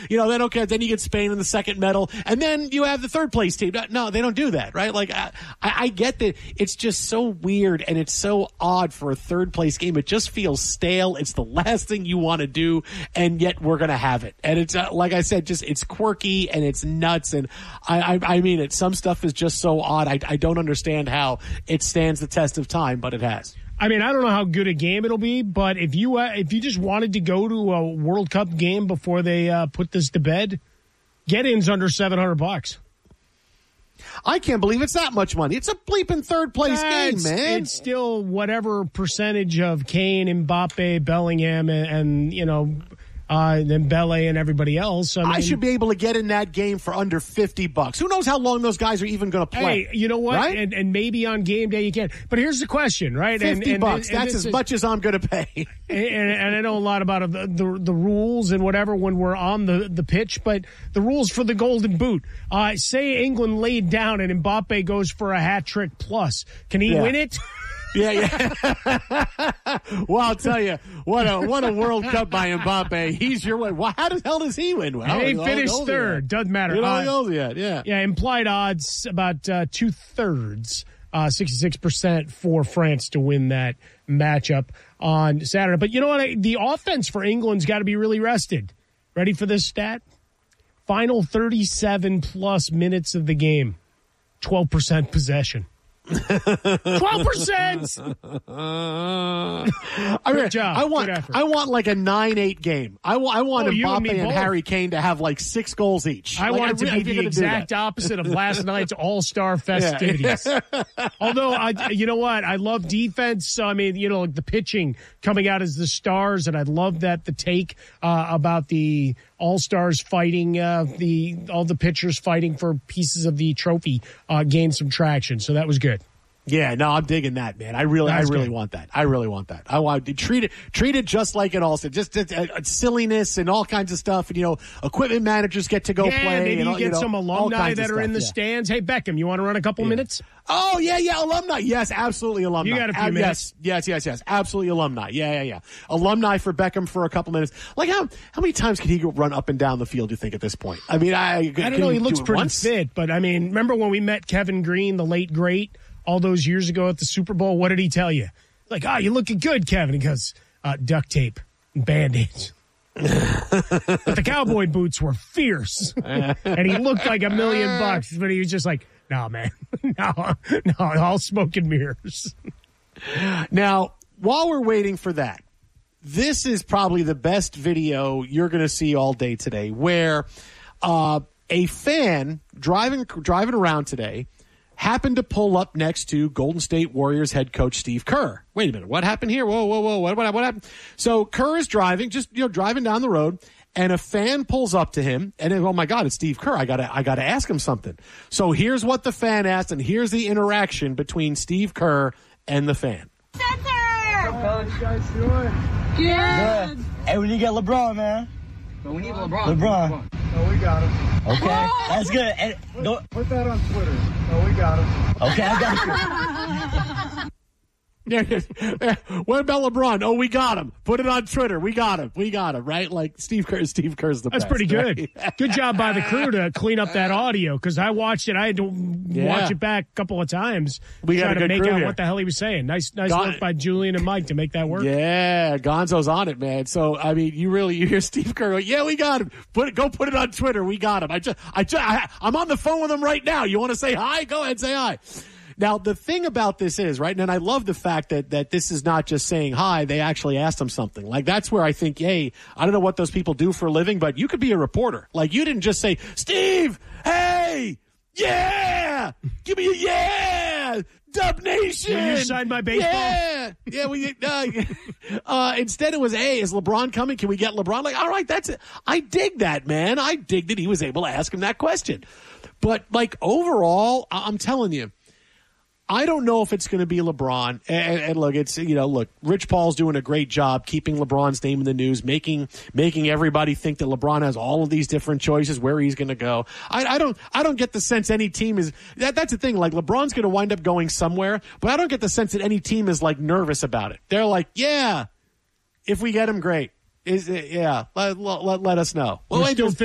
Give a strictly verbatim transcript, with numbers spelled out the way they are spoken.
you know, then okay, then you get Spain in the second medal, and then you have the third place team. No, they don't do that, right? Like, I, I get that it's just so weird and it's so odd for a third place game. It just feels stale. It's the last thing you want to do, and yet we're going to have it. And it's, uh, like I said, just it's quirky and it's nuts. And I, I, I mean it. Some stuff is just so odd. I, I don't understand how it stands the test of time, but it has. I mean, I don't know how good a game it'll be, but if you uh, if you just wanted to go to a World Cup game before they uh, put this to bed, get-in's under seven hundred bucks. I can't believe it's that much money. It's a bleeping third place uh, game, it's, man. It's still whatever percentage of Kane, Mbappe, Bellingham, and, and you know, uh, then Bele and everybody else. I, mean, I should be able to get in that game for under fifty bucks. Who knows how long those guys are even going to play? Hey, you know what? Right? And, and maybe on game day you can. But here's the question, right? Fifty and, and, bucks. And, and that's as is, much as I'm going to pay. and, and I know a lot about the, the the rules and whatever when we're on the, the pitch, but the rules for the Golden Boot. Uh, say England laid down and Mbappe goes for a hat trick plus. Can he yeah. win it? Yeah, yeah. Well, I'll tell you, what a what a World Cup by Mbappe. He's your way. Well, how the hell does he win? Well, he finished third. Yet. Doesn't matter. He uh, goes yet. Yeah. Yeah. Implied odds about uh, two thirds, uh, sixty-six percent for France to win that matchup on Saturday. But you know what? The offense for England's got to be really rested. Ready for this stat? Final thirty-seven plus minutes of the game, twelve percent possession. Twelve percent. I Good mean, job. I want. Good effort. I want like a nine eight game. I want. I want Oh, you and Mbappe me and both. Harry Kane to have like six goals each. I like, want it to really- be if you're the gonna do exact that. opposite of last night's All-Star festivities. Yeah. Although, I, you know what? I love defense. So, I mean, you know, like the pitching coming out as the stars, and I love that the take uh, about the All-Stars fighting, uh, the all the pitchers fighting for pieces of the trophy uh, gained some traction. So that was good. Yeah, no, I'm digging that, man. I really, That's I really good. want that. I really want that. I want to treat it, treat it just like an All-Star, just uh, uh, silliness and all kinds of stuff. And you know, equipment managers get to go yeah, play. maybe and you all, get you know, some all alumni kinds that of are in the stuff, yeah. stands. Hey, Beckham, you want to run a couple Yeah. minutes? Oh yeah, yeah, alumni. Yes, absolutely alumni. You got a few Uh, minutes. Yes, yes, yes, yes. Absolutely alumni. Yeah, yeah, yeah. Alumni for Beckham for a couple minutes. Like how how many times can he go run up and down the field? You think at this point? I mean, I I don't know. He looks do it pretty once? fit, but I mean, remember when we met Kevin Green, the late great, all those years ago at the Super Bowl? What did he tell you? Like, oh, you're looking good, Kevin. He goes, uh, duct tape and Band-Aids. But the cowboy boots were fierce, and he looked like a million bucks. But he was just like, "No, man, no, no, all smoke and mirrors." Now, while we're waiting for that, this is probably the best video you're going to see all day today, where uh, a fan driving driving around today happened to pull up next to Golden State Warriors head coach Steve Kerr. Wait a minute, what happened here? Whoa, whoa, whoa, what, what, what happened? So Kerr is driving, just you know, driving down the road, and a fan pulls up to him, and then, oh my God, it's Steve Kerr. I gotta, I gotta ask him something. So here's what the fan asked, and here's the interaction between Steve Kerr and the fan. What's up, Coach? How you guys doing? Good. Good. Hey, we need to get LeBron, man. But we need LeBron. LeBron. Oh, we got him. Okay, that's good. And don't, Put that on Twitter. Oh, we got him. okay, I got you. What about LeBron? Oh, we got him. Put it on Twitter. We got him. We got him, right? Like Steve Kerr, Steve Kerr's the That's best. pretty good. Right? Good job by the crew to clean up that audio, because I watched it. I had to Yeah. watch it back a couple of times. We got trying a to good make crew out here. what the hell he was saying. Nice, nice Got work it. by Julian and Mike to make that work. Yeah, Gonzo's on it, man. So I mean, you really you hear Steve Kerr go, "Yeah, we got him. Put it, go put it on Twitter. We got him." I just, I just, I, I'm on the phone with him right now. You want to say hi? Go ahead, say hi. Now, the thing about this is, right, and I love the fact that, that this is not just saying hi, they actually asked him something. Like, that's where I think, hey, I don't know what those people do for a living, but you could be a reporter. Like, you didn't just say, Steve, hey, yeah, give me a yeah, Dub Nation. Yeah, you signed my baseball. Yeah, yeah, we, uh, uh, instead it was, hey, is LeBron coming? Can we get LeBron? Like, all right, that's it. I dig that, man. I dig that he was able to ask him that question. But, like, overall, I- I'm telling you, I don't know if it's going to be LeBron. And, and look, it's, you know, look, Rich Paul's doing a great job keeping LeBron's name in the news, making making everybody think that LeBron has all of these different choices where he's going to go. I, I don't I don't get the sense any team is that that's the thing. Like, LeBron's going to wind up going somewhere, but I don't get the sense that any team is like nervous about it. They're like, yeah, if we get him, great. Is it, yeah, let, let, let us know. Well, We're wait, still there's-